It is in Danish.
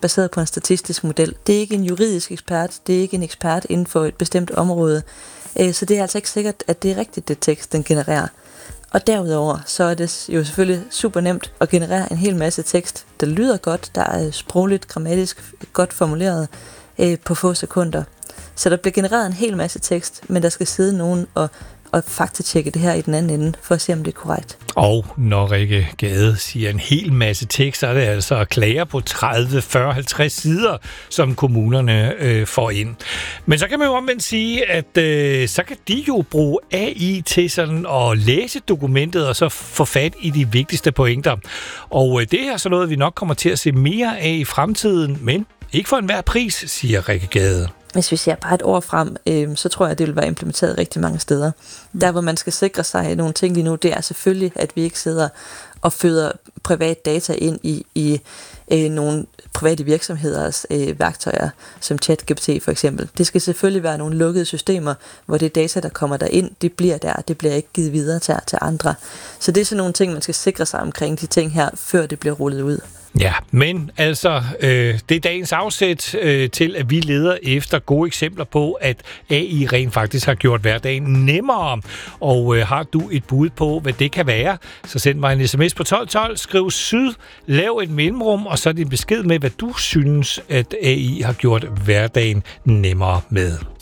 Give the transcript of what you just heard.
baseret på en statistisk model. Det er ikke en juridisk ekspert, det er ikke en ekspert inden for et bestemt område. Så det er altså ikke sikkert, at det er rigtigt, det tekst, den genererer. Og derudover, så er det jo selvfølgelig super nemt at generere en hel masse tekst, der lyder godt, der er sprogligt, grammatisk godt formuleret på få sekunder. Så der bliver genereret en hel masse tekst, men der skal sidde nogen og faktatjekke det her i den anden ende, for at se, om det er korrekt. Og når Rikke Gade siger en hel masse tekst, så er det altså klager på 30, 40, 50 sider, som kommunerne får ind. Men så kan man jo omvendt sige, at så kan de jo bruge AI til sådan at læse dokumentet, og så få fat i de vigtigste pointer. Og det er så noget, vi nok kommer til at se mere af i fremtiden, men ikke for enhver pris, siger Rikke Gade. Hvis vi ser bare et år frem, så tror jeg, at det vil være implementeret rigtig mange steder. Der, hvor man skal sikre sig nogle ting lige nu, det er selvfølgelig, at vi ikke sidder og føder privat data ind i nogle private virksomheders værktøjer, som ChatGPT for eksempel. Det skal selvfølgelig være nogle lukkede systemer, hvor det data, der kommer derind, det bliver der, det bliver ikke givet videre til andre. Så det er sådan nogle ting, man skal sikre sig omkring de ting her, før det bliver rullet ud. Ja, men altså, det er dagens afsæt til, at vi leder efter gode eksempler på, at AI rent faktisk har gjort hverdagen nemmere. Og har du et bud på, hvad det kan være, så send mig en sms på 1212, skriv syd, lav et mellemrum, og så din besked med, hvad du synes, at AI har gjort hverdagen nemmere med.